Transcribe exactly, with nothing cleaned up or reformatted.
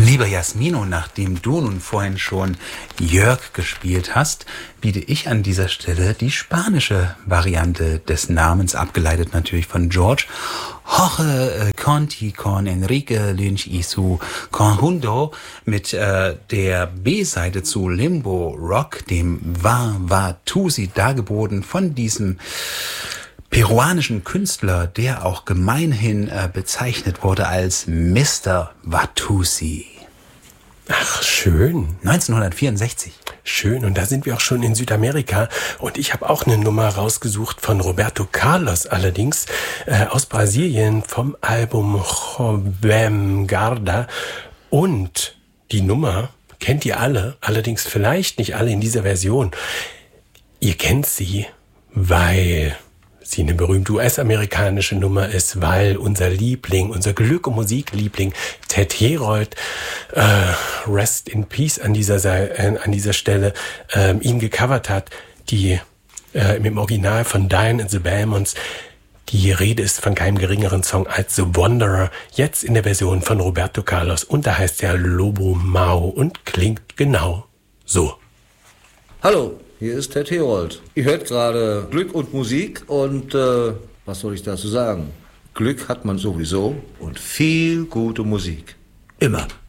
Lieber Jasmino, nachdem du nun vorhin schon Jörg gespielt hast, biete ich an dieser Stelle die spanische Variante des Namens, abgeleitet natürlich von George. Jorge Conti con Enrique Lynch y su conjunto mit äh, der B-Seite zu Limbo Rock, dem Va Va Tusi, dargeboten von diesem peruanischen Künstler, der auch gemeinhin äh, bezeichnet wurde als Mister Watusi. Ach, schön. neunzehnhundertvierundsechzig. Schön, und da sind wir auch schon in Südamerika. Und ich habe auch eine Nummer rausgesucht von Roberto Carlos, allerdings äh, aus Brasilien vom Album Jovem Guarda. Und die Nummer kennt ihr alle, allerdings vielleicht nicht alle in dieser Version. Ihr kennt sie, weil sie eine berühmte U S-amerikanische Nummer ist, weil unser Liebling, unser Glück- und Musikliebling Ted Herold, äh, Rest in Peace an dieser, äh, an dieser Stelle, äh, ihn gecovert hat, die äh, im Original von Diane and the Belmonts. Die Rede ist von keinem geringeren Song als The Wanderer, jetzt in der Version von Roberto Carlos, und da heißt er Lobo Mau und klingt genau so. Hallo. Hier ist Ted Herold. Ihr hört gerade Glück und Musik und äh, was soll ich dazu sagen? Glück hat man sowieso und viel gute Musik. Immer.